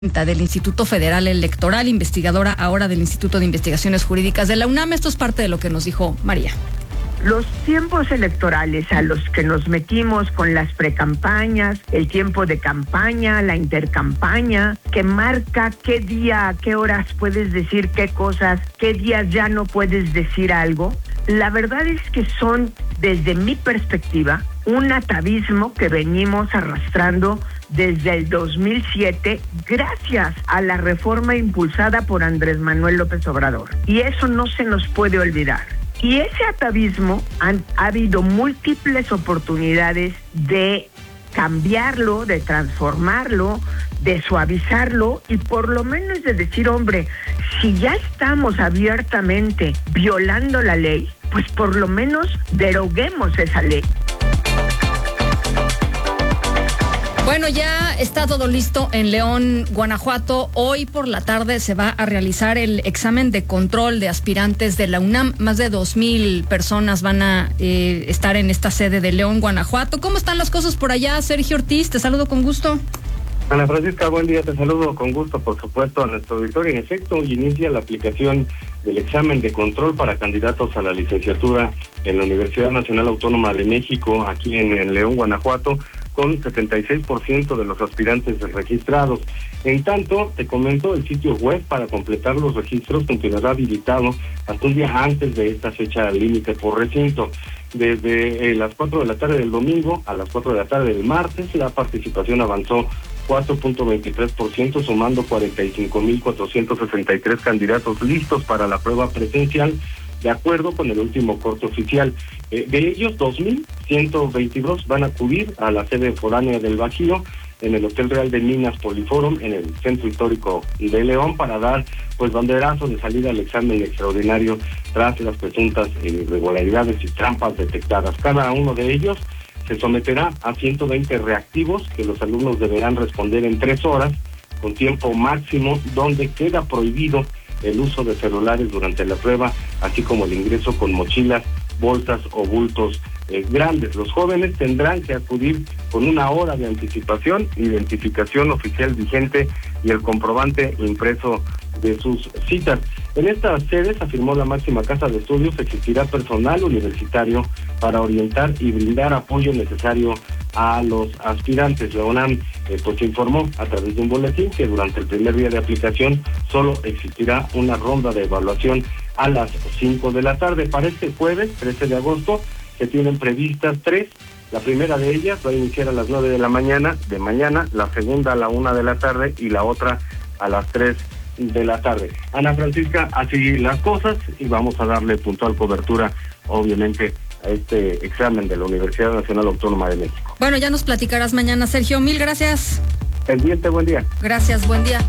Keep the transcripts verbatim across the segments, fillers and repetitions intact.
Del Instituto Federal Electoral, investigadora ahora del Instituto de Investigaciones Jurídicas de la UNAM. Esto es parte de lo que nos dijo María. Los tiempos electorales a los que nos metimos con las precampañas, el tiempo de campaña, la intercampaña, que marca qué día, a qué horas puedes decir qué cosas, qué días ya no puedes decir algo, la verdad es que son, desde mi perspectiva, un atavismo que venimos arrastrando desde el dos mil siete, gracias a la reforma impulsada por Andrés Manuel López Obrador. Y eso no se nos puede olvidar. Y ese atavismo, han, ha habido múltiples oportunidades de cambiarlo, de transformarlo, de suavizarlo y por lo menos de decir, hombre, si ya estamos abiertamente violando la ley, pues por lo menos deroguemos esa ley. Bueno, ya está todo listo en León, Guanajuato. Hoy por la tarde se va a realizar el examen de control de aspirantes de la UNAM. Más de dos mil personas van a eh, estar en esta sede de León, Guanajuato. ¿Cómo están las cosas por allá? Sergio Ortiz, te saludo con gusto. Ana Francisca, buen día, te saludo con gusto, por supuesto, a nuestro auditorio. En efecto, hoy inicia la aplicación del examen de control para candidatos a la licenciatura en la Universidad Nacional Autónoma de México, aquí en, en León, Guanajuato, con setenta y seis por ciento de los aspirantes registrados. En tanto, te comento, el sitio web para completar los registros continuará habilitado hasta un día antes de esta fecha límite por recinto. Desde eh, las cuatro de la tarde del domingo a las cuatro de la tarde del martes, la participación avanzó cuatro punto veintitrés por ciento, sumando cuarenta y cinco mil cuatrocientos sesenta y tres candidatos listos para la prueba presencial, de acuerdo con el último corte oficial. Eh, de ellos, dos mil ciento veintidós van a acudir a la sede foránea del Bajío, en el Hotel Real de Minas Poliforum, en el Centro Histórico de León, para dar pues banderazo de salida al examen extraordinario tras las presuntas irregularidades y trampas detectadas. Cada uno de ellos se someterá a ciento veinte reactivos que los alumnos deberán responder en tres horas, con tiempo máximo, donde queda prohibido el uso de celulares durante la prueba, así como el ingreso con mochilas, bolsas o bultos eh, grandes. Los jóvenes tendrán que acudir con una hora de anticipación, identificación oficial vigente y el comprobante impreso de sus citas. En estas sedes, afirmó la máxima casa de estudios, existirá personal universitario para orientar y brindar apoyo necesario a los aspirantes. La UNAM eh, pues informó a través de un boletín que durante el primer día de aplicación solo existirá una ronda de evaluación a las cinco de la tarde. Para este jueves, trece de agosto, se tienen previstas tres. La primera de ellas va a iniciar a las nueve de la mañana, de mañana, la segunda a la una de la tarde y la otra a las tres de la tarde. Ana Francisca, así las cosas y vamos a darle puntual cobertura, obviamente, a este examen de la Universidad Nacional Autónoma de México. Bueno, ya nos platicarás mañana, Sergio. Mil gracias. Pendiente, buen día. Gracias, buen día.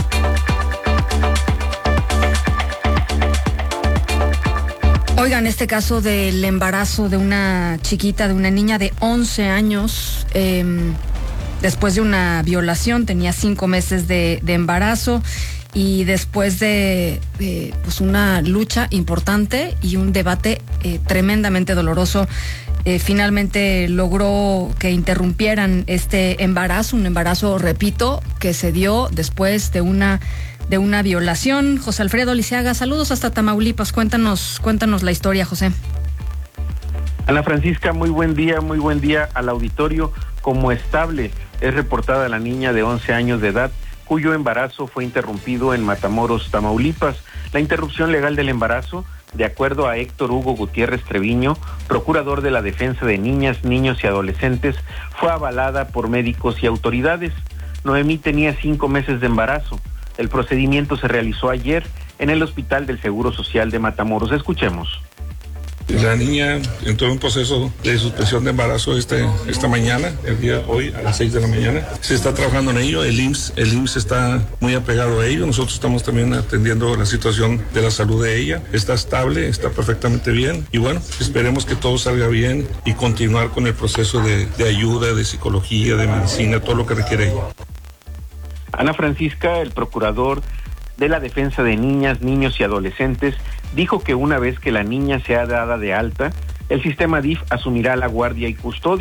Oigan, este caso del embarazo de una chiquita, de una niña de once años, eh, después de una violación, tenía cinco meses de, de embarazo. Y después de, de pues una lucha importante y un debate eh, tremendamente doloroso, eh, finalmente logró que interrumpieran este embarazo, un embarazo, repito, que se dio después de una de una violación. José Alfredo Lisiaga, saludos hasta Tamaulipas, cuéntanos, cuéntanos la historia, José. Ana Francisca, muy buen día, muy buen día al auditorio. Como estable es reportada la niña de once años de edad, cuyo embarazo fue interrumpido en Matamoros, Tamaulipas. La interrupción legal del embarazo, de acuerdo a Héctor Hugo Gutiérrez Treviño, procurador de la defensa de niñas, niños y adolescentes, fue avalada por médicos y autoridades. Noemí tenía cinco meses de embarazo. El procedimiento se realizó ayer en el Hospital del Seguro Social de Matamoros. Escuchemos. La niña entró en un proceso de suspensión de embarazo este, esta mañana, el día hoy a las seis de la mañana. Se está trabajando en ello, el I M S S, el I M S S está muy apegado a ello. Nosotros estamos también atendiendo la situación de la salud de ella. Está estable, está perfectamente bien y bueno, esperemos que todo salga bien y continuar con el proceso de, de ayuda, de psicología, de medicina, todo lo que requiere ella. Ana Francisca, el procurador de la defensa de niñas, niños y adolescentes, dijo que una vez que la niña sea dada de alta, el sistema D I F asumirá la guardia y custodia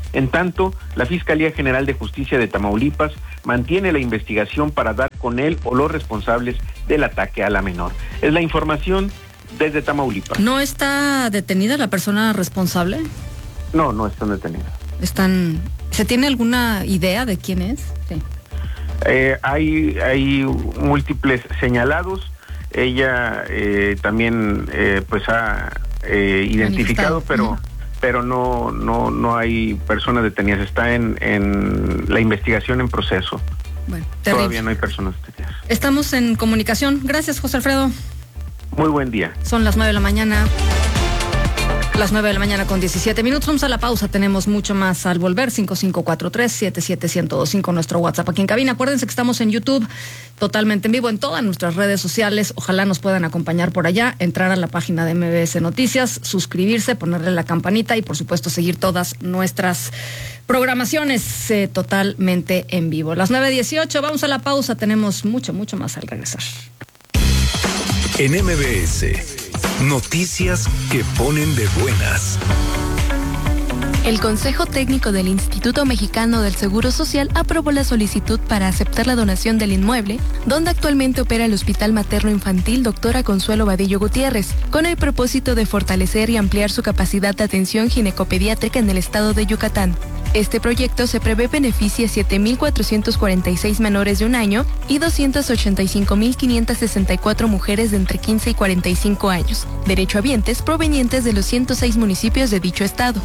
En tanto, la Fiscalía General de Justicia de Tamaulipas mantiene la investigación para dar con él o los responsables del ataque a la menor. Es la información desde Tamaulipas. ¿No está detenida la persona responsable? No, no están detenidas. Están... ¿Se tiene alguna idea de quién es? Sí. Eh, hay, hay múltiples señalados. Ella eh, también eh, pues ha eh, identificado, pero, uh-huh. pero no, no, no hay personas detenidas. Está en, en la investigación en proceso. Bueno, todavía no hay personas detenidas. Estamos en comunicación. Gracias, José Alfredo. Muy buen día. Son las nueve de la mañana. Las nueve de la mañana con diecisiete minutos. Vamos a la pausa. Tenemos mucho más al volver. cinco cinco cuatro tres, siete siete cero dos cinco, nuestro WhatsApp aquí en cabina. Acuérdense que estamos en YouTube, totalmente en vivo, en todas nuestras redes sociales. Ojalá nos puedan acompañar por allá, entrar a la página de M B S Noticias, suscribirse, ponerle la campanita y por supuesto seguir todas nuestras programaciones eh, totalmente en vivo. Las nueve dieciocho, vamos a la pausa. Tenemos mucho, mucho más al regresar. En M B S, noticias que ponen de buenas. El Consejo Técnico del Instituto Mexicano del Seguro Social aprobó la solicitud para aceptar la donación del inmueble, donde actualmente opera el Hospital Materno Infantil Doctora Consuelo Vadillo Gutiérrez, con el propósito de fortalecer y ampliar su capacidad de atención ginecopediátrica en el estado de Yucatán. Este proyecto se prevé beneficia a siete mil cuatrocientos cuarenta y seis menores de un año y doscientas ochenta y cinco mil quinientas sesenta y cuatro mujeres de entre quince y cuarenta y cinco años, derechohabientes provenientes de los ciento seis municipios de dicho estado.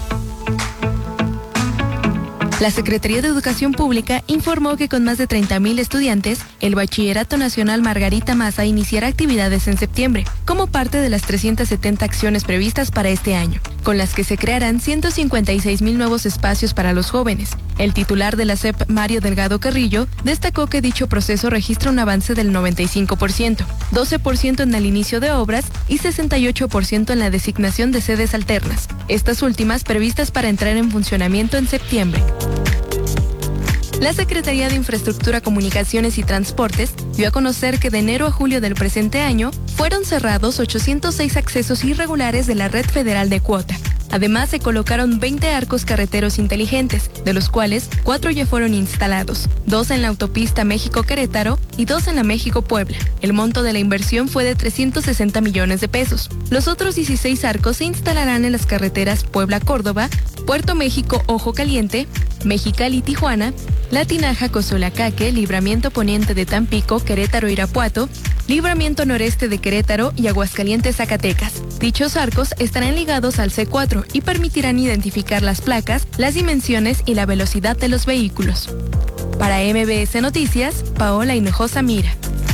La Secretaría de Educación Pública informó que con más de treinta mil estudiantes, el Bachillerato Nacional Margarita Maza iniciará actividades en septiembre, como parte de las trescientas setenta acciones previstas para este año, con las que se crearán ciento cincuenta y seis mil nuevos espacios para los jóvenes. El titular de la S E P, Mario Delgado Carrillo, destacó que dicho proceso registra un avance del noventa y cinco por ciento, doce por ciento en el inicio de obras y sesenta y ocho por ciento en la designación de sedes alternas, estas últimas previstas para entrar en funcionamiento en septiembre. La Secretaría de Infraestructura, Comunicaciones y Transportes dio a conocer que de enero a julio del presente año fueron cerrados ochocientos seis accesos irregulares de la red federal de cuota. Además, se colocaron veinte arcos carreteros inteligentes, de los cuales cuatro ya fueron instalados, dos en la autopista México-Querétaro y dos en la México-Puebla. El monto de la inversión fue de trescientos sesenta millones de pesos. Los otros dieciséis arcos se instalarán en las carreteras Puebla-Córdoba, Puerto México-Ojo Caliente, Mexicali-Tijuana, La Tinaja-Cozolacaque, Libramiento Poniente de Tampico, Querétaro-Irapuato, Libramiento Noreste de Querétaro y Aguascalientes-Zacatecas. Dichos arcos estarán ligados al C cuatro y permitirán identificar las placas, las dimensiones y la velocidad de los vehículos. Para M B S Noticias, Paola Hinojosa Mira.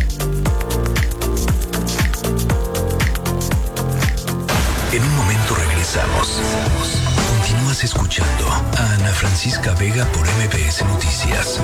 En un momento regresamos. Continúas escuchando a Ana Francisca Vega por M B S Noticias.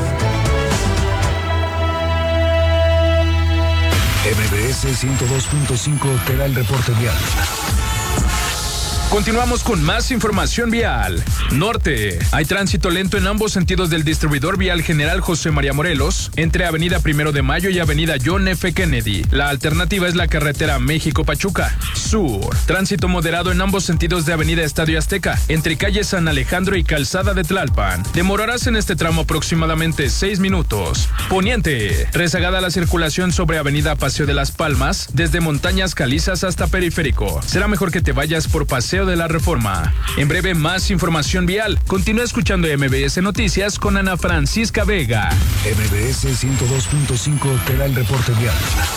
M B S ciento dos punto cinco te da el reporte vial. Continuamos con más información vial. Norte. Hay tránsito lento en ambos sentidos del distribuidor vial General José María Morelos, entre Avenida Primero de Mayo y Avenida John F. Kennedy. La alternativa es la carretera México-Pachuca. Sur. Tránsito moderado en ambos sentidos de Avenida Estadio Azteca, entre calle San Alejandro y Calzada de Tlalpan. Demorarás en este tramo aproximadamente seis minutos. Poniente. Rezagada la circulación sobre Avenida Paseo de las Palmas, desde Montañas Calizas hasta Periférico. Será mejor que te vayas por Paseo de la Reforma. En breve, más información vial. Continúa escuchando M B S Noticias con Ana Francisca Vega. M B S ciento dos punto cinco te da el reporte vial.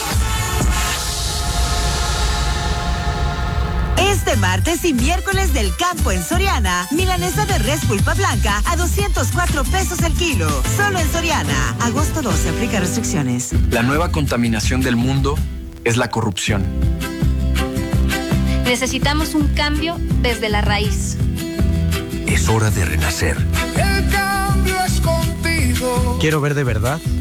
Este martes y miércoles del campo en Soriana, milanesa de res pulpa blanca a doscientos cuatro pesos el kilo. Solo en Soriana. Agosto doce, aplica restricciones. La nueva contaminación del mundo es la corrupción. Necesitamos un cambio desde la raíz. Es hora de renacer. El cambio es contigo. Quiero ver de verdad